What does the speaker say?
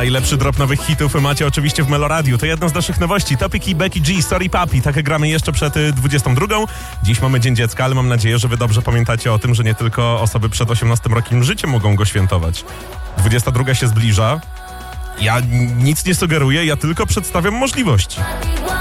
Najlepszy drop nowych hitów macie oczywiście w Meloradiu. To jedna z naszych nowości. Topic i Becky G, Sorry Papi. Tak gramy jeszcze przed 22. Dziś mamy Dzień Dziecka, ale mam nadzieję, że wy dobrze pamiętacie o tym, że nie tylko osoby przed 18 rokiem życia mogą go świętować. 22 się zbliża. Ja nic nie sugeruję, ja tylko przedstawiam możliwości.